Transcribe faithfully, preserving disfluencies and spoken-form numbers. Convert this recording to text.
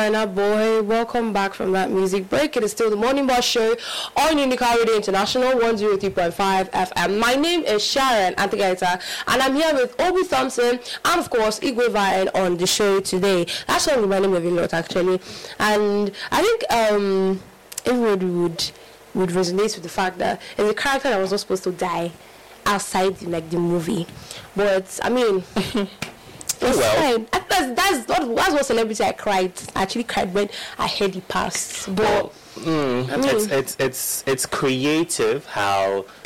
Sharon boy, welcome back from that music break. It is still the Morning Boss Show on Unica Radio International one oh three point five F M. My name is Sharon Antigaita, and I'm here with Obi Thompson and, of course, Igwe Vine on the show today. That song reminded me of a lot, actually. And I think um, everybody would, would resonate with the fact that it's a character that was not supposed to die outside, like, the movie. But, I mean... Oh, well. That's, that's, that's what celebrity I cried. I actually cried when I heard he passed. But well, mm, I mean, it's, it's it's it's creative how